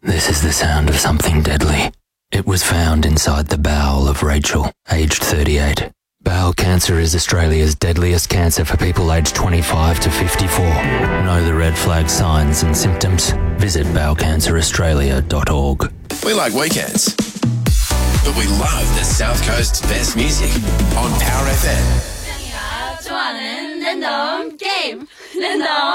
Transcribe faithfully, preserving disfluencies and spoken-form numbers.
This is the sound of something deadly. It was found inside the bowel of Rachel, aged thirty-eight. Bowel cancer is Australia's deadliest cancer for people aged twenty-five to fifty-four. Know the red flag signs and symptoms? Visit bowel cancer australia dot org. We like weekends, but we love the South Coast's best music on Power F M. 좋아하는 랜덤 게임 랜덤